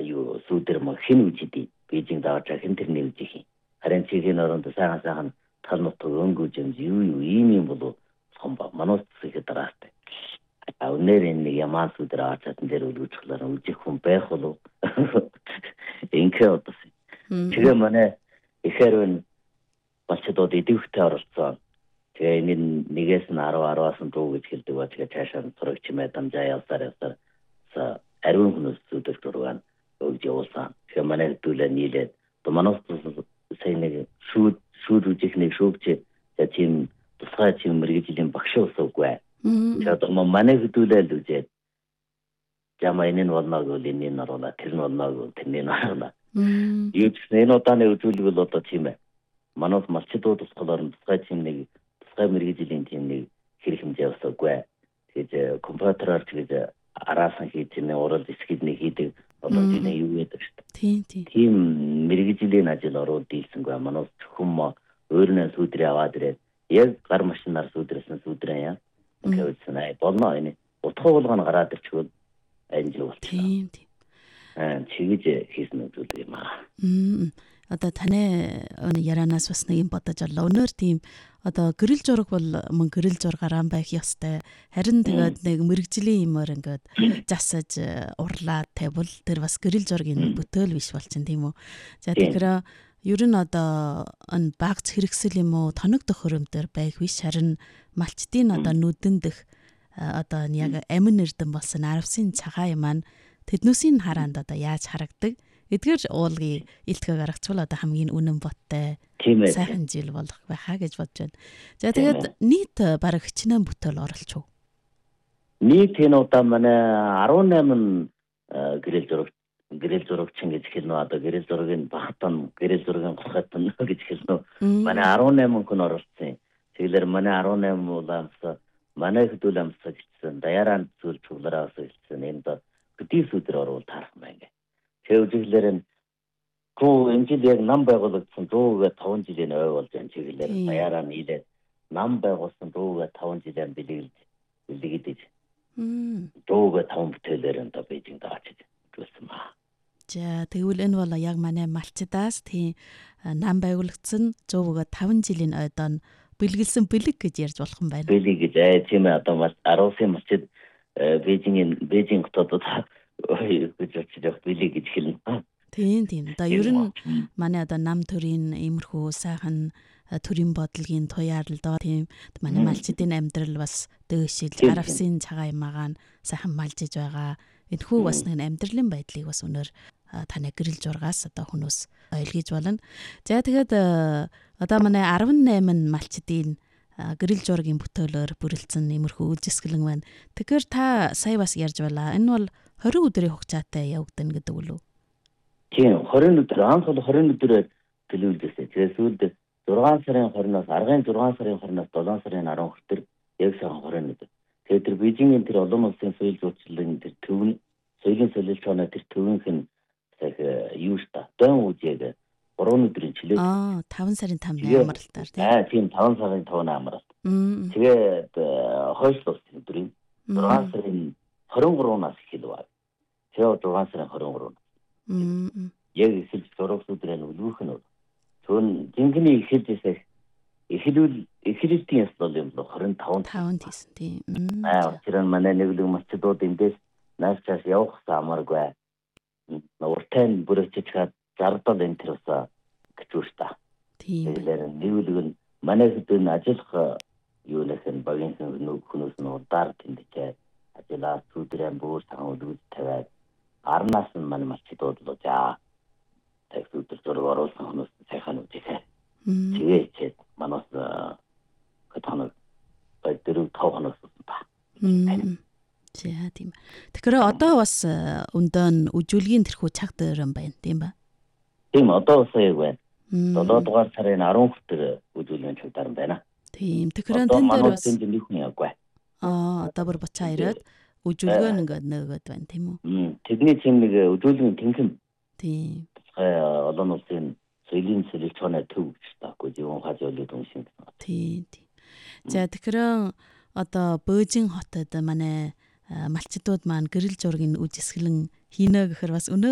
юу сүдэр ма хэн үжиди Бээжинг дааж хэн тэрний үжих. Харин чигийн оронд сайхан тал нутг өнгөж юу ийм болов сомба манус их дараатай. Өнөр энэ ямаас үдэр аачаатан дээр үлгэрчлээр үжих хүн байх болов. Инքը одоо. Тэгээ манай ихэрэн болчдод идэвхтэй оролцсон. Тэгээ энэ нэгээс нь 10-10-аас нь дуу гэж хэлдэг ба тэгээ цаашаа сурагч дамжаа явсаар ариун хүмүүс үдэр дурган өгж явуулсан. Тэгээ манай дүүлээ нийлээд манус сайн нэг шүүд үжих нэг шүүгч тийм тусгай тийм мэрэгжлийн багш усаагүй. Тэгээд манай дүүлээ л үжээд жамаа энэ нь болно гэвэл энэ нь оруулаа, тэр нь болно гэвэл тэрний нь оруулаа. Юу ч энэ удааны үзүүлбэл одоо тийм ээ. Манус малчдууд тусгалаар тусгай тийм нэг тусгай мэрэгжлийн тийм нэг хэрэг хэмжээ усаагүй. Тэгээд компьютераар тэгээд араасан хийж нэ урал эсгэд нэг хийдэг одоо тийм юу гэдэг шүү дээ. Тийм мэрэгжлийн ажил ороод дийлсэнгүй манус хүм өөрнөө сүдрээ аваад ирээд яг гар машинаар сүдрээсэн сүдрээ яа. Гэвэлсэн болно энэ утга болгоно гараад ирчихвэл анжил болчихно. Чигэж хийсэн зүйл юм аа. Одоо таны ярианаас бас нэг юм бодож орлоо. Өнөр тийм одоо гэрэл зураг бол мөн гэрэл зургаараа байх ёстой. Харин тэгээд нэг мэрэгжлийн юмор ингээд засаж урлаад тавьвал тэр бас гэрэл зургийн бүтээл биш болчихно тийм үү. За тэгэхээр ер нь одоо энэ багц хэрэгсэл юм уу тоног төхөөрөмдөр байх биш харин малчдын одоо нүдэн дэх одоо яг амин эрдэн болсон 10-ын цагаан маань тэднүүсийн хараанд одоо яаж харагдаг эдгээр уулгын илтгэг гаргацвал одоо хамгийн үнэн боттой сайхан жил болох байхаа гэж бодож байна. За тэгээд нийт бараг хичнээн бүтээл оролцов. Нийт энэ удаа манай 18 гэрэл зурагчин гэж хэлнэ одоо гэрэл зургийн багтан гэрэл зургийн гохотон гэж хэлнэ. Манай 18 хүн оролцсон. Тэгэлэр манай 18 уламс манай хөдөл амсаж гисэн даяаран зүйл чуулаараас хэлсэн. Энд хөдөлс өдөр орвол таарах маяг. Тэвжиглэр нь гоо энэ яг нам байгуулагдсан 105 жилийн ой болж байна. Чиглэлээр даяараа нийлээд нам байгуулсан 105 жилийн бэлэгдэж 105 бүтээлээр энэ Бээжинд даачиж гэсэн ба. За тэгвэл энэ бол яг манай малчдаас тийм нам байгуулагдсан 105 жилийн ойдоо бэлгэлсэн бэлэг гэж ярьж болох юм байна. Бэлэг гэж тийм ээ одоо 10-ын малчд Бээжин хотод гэж бэлэг гэж хэлнэ. Тийм. Одоо ер нь манай одоо нам төрийн иймэрхүү сайхан төрийн бодлогын туяарл доо тийм манай малчдын амьдрал бас дөөшил 10-ын цагаан ямаагаан сайхан малжиж байгаа. Энэхүү бас нэг амьдралын байдлыг бас өнөр таны гэрэл зургаас одоо хүмүүс ойлгож байна. За тэгээд одоо манай 18 малчдын гэрэл зургийн бүтээлөөр бүрэлдсэн иймэрхүү үйлчилгэлэн байна. Тэгэхээр та сая бас ярьж байлаа. Энэ бол 20 өдрийн хугацаатай явагдана гэдэг үү? Тийм 20 өдөр анх бол 20 өдрөөр төлөвлөсөн. Тэгээд сүүлд 6 сарын 20-наас 6 сарын 20-наас 7 сарын 10 хүртэл яг сайхан 20 өдөр. Тэгээд тэр Бээжингийн тэр олон улсын соёл зурчлалын тэр төвн соёлын солилч оноо тэр төвнх нь яг юу ста дан үжиэг 3 өдрийн чилээ. 5 сарын 5-ны амралтаар тийм 5 сарын 5-ны амралт. Тэгээд хойшлох өдрийн 6 сарын 23-наас эхэлв. Тэгээд 6 сарын 23. Яг эхэлж зураг өдрийн үлгөх нь түүн жинхэнэ эхэлжээс эхлэлтийн яс бол юм 25 хийсэн тийм. Тэр манай нэглэг малчдууд эндээс наашаас явах самаргүй. Уртайн бүрэлдэж чад зардал энэ тэр усаа гэж үүшта. Тийм. Тэгэхээр нэглэг нь манай хөдөө ажиллах юунаас нь багийн хүмүүс нь удаар тэмдэж ажиллаа зүдрэн бүр цагаан үлгэж тавиад арнаас нь манай малчдууд л жаа тех өдөр зураг оруулсан хүмүүс сайхан үжихээ. Тэгээд манаас хатанаг дөрөв тавханаас ба. За тийм. Тэгэхээр одоо бас өндөө үжүүлгийн тэрхүү цаг дээр юм байна тийм ба? Тийм одоо бас яг байна. 7 дугаар сарын 10 хүртэл үжүүлгийн цаг дээр байна. Тийм. Тэгэхээр тэн дээр бас нөхөн яггүй. Одоо бүр буцаа ирээд үжүүлгөө ингээд нөгөөд байна тийм үү? Тэдний тийм нэг үжүүлгийн тэнхим. Тийм. Олон улсын соёлын солилцооны төв гэж таахгүй юм хажуулаад уншин. Тийм. За тэгэхээр одоо Бээжин хотод манай малчдууд маань гэрэл зургийн үжисгэлэн хийнэ гэхээр бас